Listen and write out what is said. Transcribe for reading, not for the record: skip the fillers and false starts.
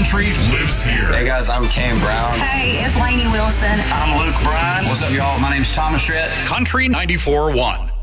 Country lives here. Hey guys, I'm Cam Brown. Hey, it's Lainey Wilson. I'm Luke Bryan. What's up, y'all? My name's Thomas Rhett. Country 94.1.